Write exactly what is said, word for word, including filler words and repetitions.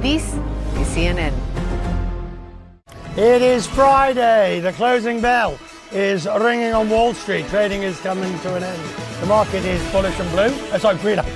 This is C N N. It is Friday. The closing bell is ringing on Wall Street. Trading is coming to an end. The market is bullish and blue. Uh, sorry, green.